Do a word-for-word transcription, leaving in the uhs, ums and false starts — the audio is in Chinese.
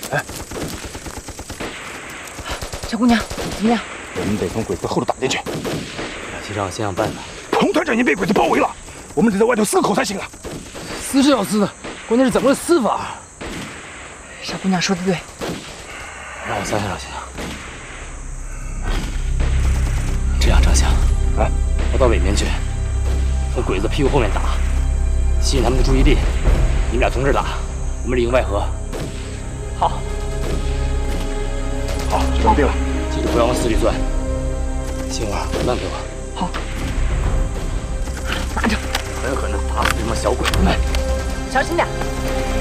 哎， 小姑娘，怎么样？ 我们得从鬼子后头打进去。 马局长，想想办法。 彭团长已经被鬼子包围了，我们得在外头嘶口才行啊！ 撕是要撕的，关键是怎么个撕法？ 小姑娘说的对。 让我想想，想想。这样，张翔， 啊， 我到北面去，从鬼子屁股后面打，吸引他们的注意力。你们俩从这儿打，我们里应外合。好。 好，就这么定了。 记住不要往死里钻。杏儿，慢给我。 好。 拿着，狠狠地打死这帮小鬼子们。 小心点。